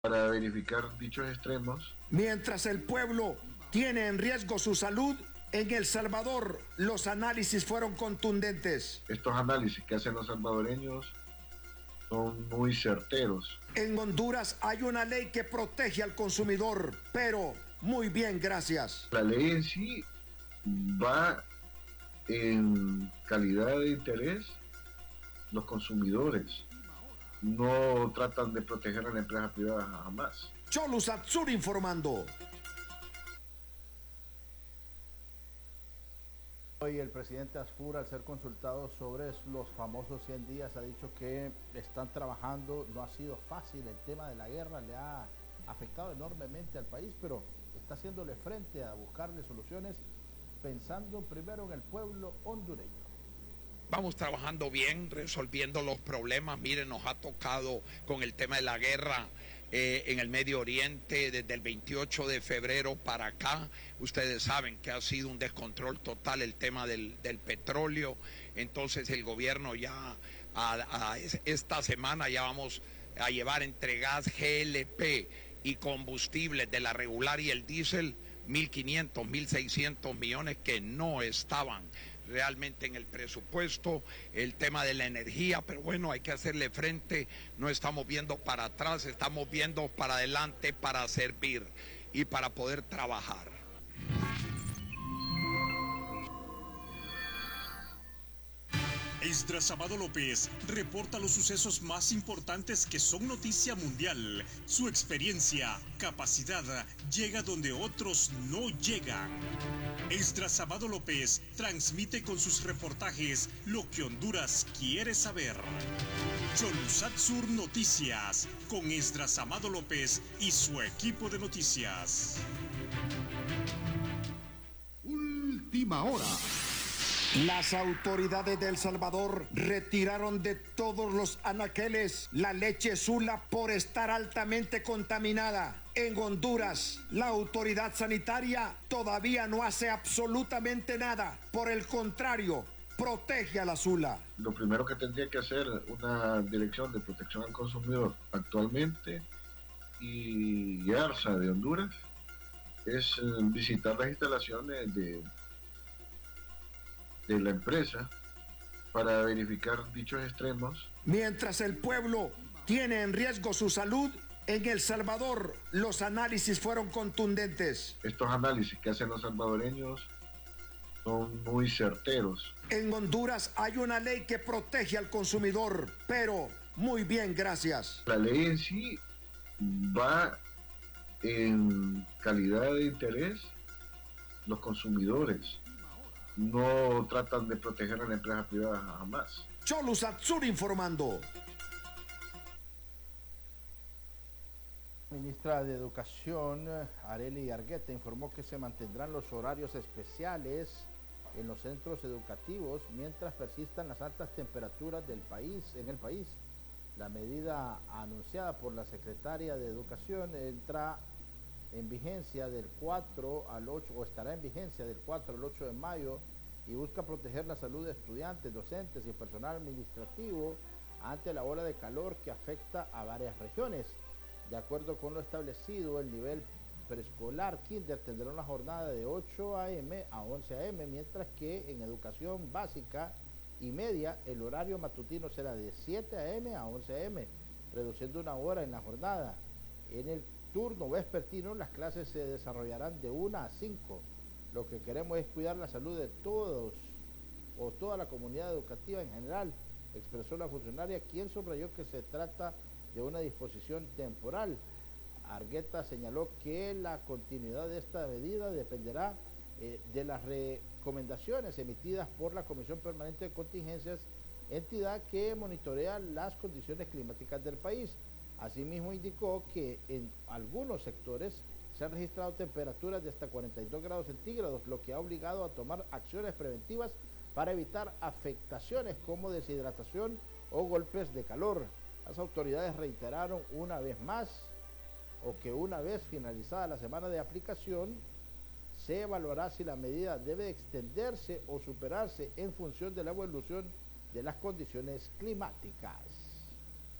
para verificar dichos extremos. Mientras el pueblo tiene en riesgo su salud, en El Salvador los análisis fueron contundentes. Estos análisis que hacen los salvadoreños son muy certeros. En Honduras hay una ley que protege al consumidor, pero muy bien, gracias. La ley en sí va en calidad de interés los consumidores. No tratan de proteger a la empresa privada jamás. Cholu Satsur informando. Hoy el presidente Asfur, al ser consultado sobre los famosos 100 días, ha dicho que están trabajando. No ha sido fácil, el tema de la guerra le ha afectado enormemente al país, pero está haciéndole frente a buscarle soluciones pensando primero en el pueblo hondureño. Vamos trabajando bien, resolviendo los problemas. Miren, nos ha tocado con el tema de la guerra en el Medio Oriente desde el 28 de febrero para acá. Ustedes saben que ha sido un descontrol total el tema del petróleo. Entonces el gobierno ya esta semana ya vamos a llevar entre gas GLP y combustibles de la regular y el diésel 1.500, 1.600 millones que no estaban realmente en el presupuesto, el tema de la energía, pero bueno, hay que hacerle frente, no estamos viendo para atrás, estamos viendo para adelante para servir y para poder trabajar. Esdras Amado López reporta los sucesos más importantes que son noticia mundial. Su experiencia, capacidad, llega donde otros no llegan. Esdras Amado López transmite con sus reportajes lo que Honduras quiere saber. Cholu Satsur Noticias, con Esdras Amado López y su equipo de noticias. Última hora. Las autoridades de El Salvador retiraron de todos los anaqueles la leche Sula por estar altamente contaminada. En Honduras, la autoridad sanitaria todavía no hace absolutamente nada. Por el contrario, protege a la Sula. Lo primero que tendría que hacer una dirección de protección al consumidor actualmente y ARSA de Honduras es visitar las instalaciones de la empresa para verificar dichos extremos. Mientras el pueblo tiene en riesgo su salud, en El Salvador los análisis fueron contundentes. Estos análisis que hacen los salvadoreños son muy certeros. En Honduras hay una ley que protege al consumidor, pero muy bien, gracias. La ley en sí va en calidad de interés los consumidores. No tratan de proteger a la empresa privada jamás. Cholu Satsur informando. Ministra de Educación, Arely Argueta, informó que se mantendrán los horarios especiales en los centros educativos mientras persistan las altas temperaturas en el país. La medida anunciada por la secretaria de Educación entra en vigencia del 4 al 8, o estará en vigencia del 4 al 8 de mayo, y busca proteger la salud de estudiantes, docentes y personal administrativo ante la ola de calor que afecta a varias regiones. De acuerdo con lo establecido, el nivel preescolar kinder tendrá una jornada de 8 a.m. a 11 a.m., mientras que en educación básica y media el horario matutino será de 7 a.m. a 11 a.m., reduciendo una hora en la jornada. En el turno vespertino las clases se desarrollarán de 1 a 5. Lo que queremos es cuidar la salud de todos o toda la comunidad educativa en general, expresó la funcionaria, quien subrayó que se trata de una disposición temporal. Argueta señaló que la continuidad de esta medida dependerá de las recomendaciones emitidas por la Comisión Permanente de Contingencias, entidad que monitorea las condiciones climáticas del país. Asimismo indicó que en algunos sectores se han registrado temperaturas de hasta 42 grados centígrados, lo que ha obligado a tomar acciones preventivas para evitar afectaciones como deshidratación o golpes de calor. Las autoridades reiteraron una vez más, que una vez finalizada la semana de aplicación, se evaluará si la medida debe extenderse o superarse en función de la evolución de las condiciones climáticas.